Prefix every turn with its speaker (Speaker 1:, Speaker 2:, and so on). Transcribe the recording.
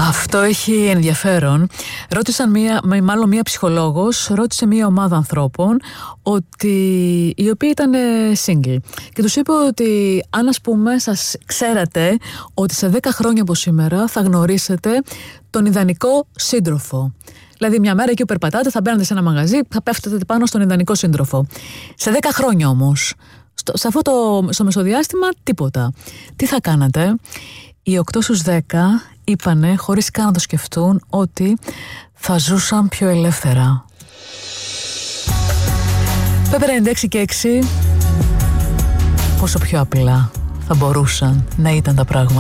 Speaker 1: Αυτό έχει ενδιαφέρον. Μάλλον μία ψυχολόγος ρώτησε μία ομάδα ανθρώπων οι οποίοι ήταν single και τους είπε ότι αν, ας πούμε, σας ξέρατε ότι σε 10 χρόνια από σήμερα θα γνωρίσετε τον ιδανικό σύντροφο. Δηλαδή μια μέρα εκεί που περπατάτε θα μπαίνετε σε ένα μαγαζί, θα πέφτετε πάνω στον ιδανικό σύντροφο. Σε 10 χρόνια όμως, στο μεσοδιάστημα τίποτα. Τι θα κάνατε? Οι 8 στους 10 είπανε, χωρίς καν να το σκεφτούν, ότι θα ζούσαν πιο ελεύθερα. Βέβαια 96 και 6, πόσο πιο απλά θα μπορούσαν να ήταν τα πράγματα.